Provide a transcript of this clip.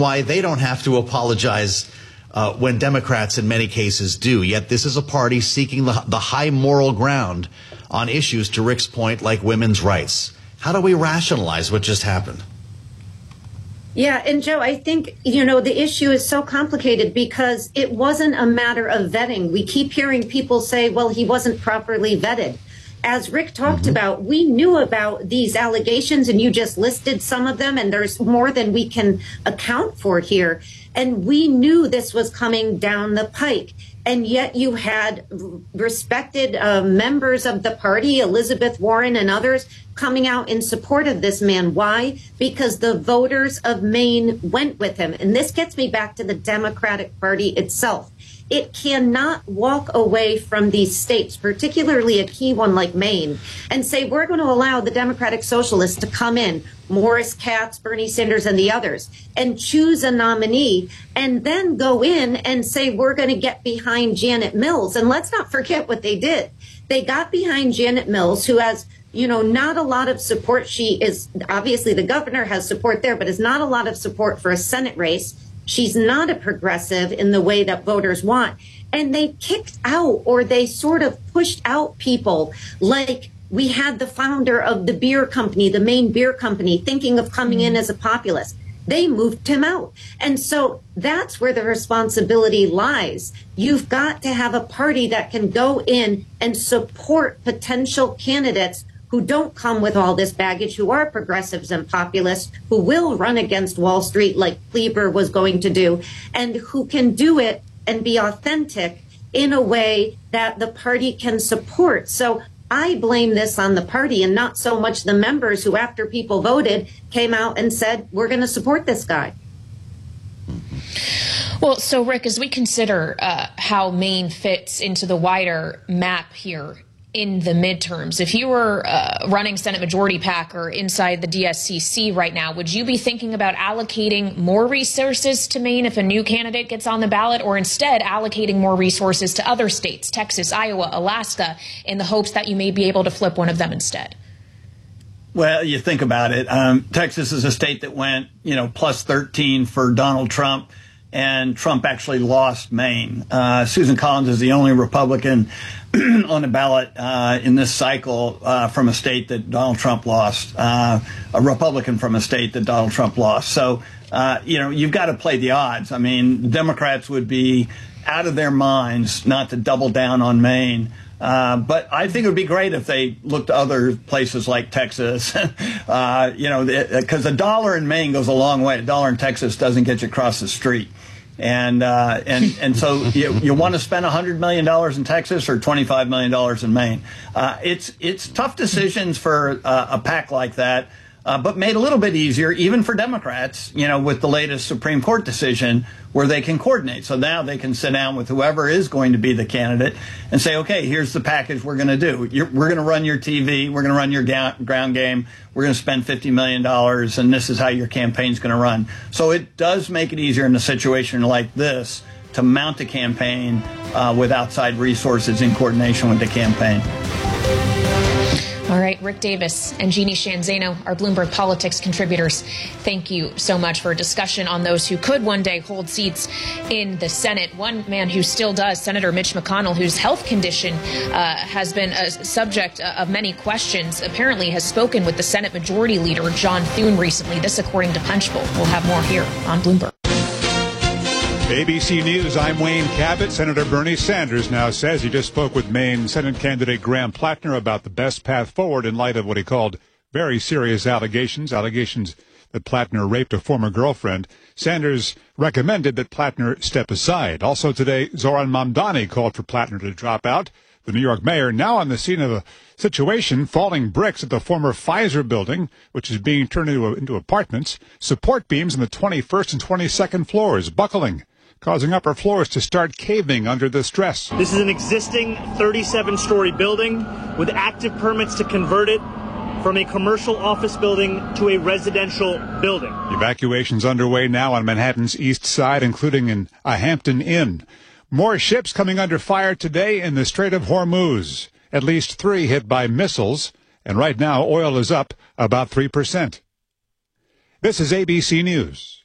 why they don't have to apologize when Democrats in many cases do. Yet this is a party seeking the high moral ground on issues, to Rick's point, like women's rights. How do we rationalize what just happened? Yeah, and Joe, I think, the issue is so complicated because it wasn't a matter of vetting. We keep hearing people say, well, he wasn't properly vetted. As Rick talked about, we knew about these allegations, and you just listed some of them, and there's more than we can account for here. And we knew this was coming down the pike. And yet you had respected members of the party, Elizabeth Warren and others, coming out in support of this man. Why? Because the voters of Maine went with him. And this gets me back to the Democratic Party itself. It cannot walk away from these states, particularly a key one like Maine, and say, we're going to allow the Democratic Socialists to come in, Morris Katz, Bernie Sanders, and the others, and choose a nominee, and then go in and say, we're going to get behind Janet Mills. And let's not forget what they did. They got behind Janet Mills, who has, not a lot of support. She is, obviously the governor has support there, but is not a lot of support for a Senate race. She's not a progressive in the way that voters want. And they kicked out, or they sort of pushed out people like we had the founder of the beer company, the Maine Beer Company, thinking of coming in as a populist. They moved him out. And so that's where the responsibility lies. You've got to have a party that can go in and support potential candidates who don't come with all this baggage, who are progressives and populists, who will run against Wall Street like Kleber was going to do, and who can do it and be authentic in a way that the party can support. So I blame this on the party and not so much the members who, after people voted, came out and said, we're going to support this guy. Well, so Rick, as we consider how Maine fits into the wider map here in the midterms, if you were running Senate Majority PAC or inside the DSCC right now, would you be thinking about allocating more resources to Maine if a new candidate gets on the ballot, or instead allocating more resources to other states, Texas, Iowa, Alaska, in the hopes that you may be able to flip one of them instead? Well, you think about it. Texas is a state that went, plus 13 for Donald Trump, and Trump actually lost Maine. Susan Collins is the only Republican on the ballot in this cycle from a state that Donald Trump lost, a Republican from a state that Donald Trump lost. So, you've got to play the odds. I mean, Democrats would be out of their minds not to double down on Maine. But I think it would be great if they looked to other places like Texas, because a dollar in Maine goes a long way. A dollar in Texas doesn't get you across the street. And so you want to spend $100 million in Texas or $25 million in Maine. It's tough decisions for a PAC like that, but made a little bit easier even for Democrats, with the latest Supreme Court decision where they can coordinate. So now they can sit down with whoever is going to be the candidate and say, okay, here's the package we're going to do. We're going to run your TV. We're going to run your ground game. We're going to spend $50 million, and this is how your campaign's going to run. So it does make it easier in a situation like this to mount a campaign with outside resources in coordination with the campaign. All right, Rick Davis and Jeannie Sheehan Zaino, our Bloomberg Politics contributors, thank you so much for a discussion on those who could one day hold seats in the Senate. One man who still does, Senator Mitch McConnell, whose health condition has been a subject of many questions, apparently has spoken with the Senate Majority Leader, John Thune, recently. This according to Punchbowl. We'll have more here on Bloomberg. ABC News, I'm Wayne Cabot. Senator Bernie Sanders now says he just spoke with Maine Senate candidate Graham Plattner about the best path forward in light of what he called very serious allegations that Plattner raped a former girlfriend. Sanders recommended that Plattner step aside. Also today, Zoran Mamdani called for Plattner to drop out. The New York mayor now on the scene of a situation, falling bricks at the former Pfizer building, which is being turned into apartments. Support beams on the 21st and 22nd floors buckling, causing upper floors to start caving under the stress. This is an existing 37-story building with active permits to convert it from a commercial office building to a residential building. Evacuations underway now on Manhattan's east side, including in a Hampton Inn. More ships coming under fire today in the Strait of Hormuz. At least 3 hit by missiles, and right now oil is up about 3%. This is ABC News.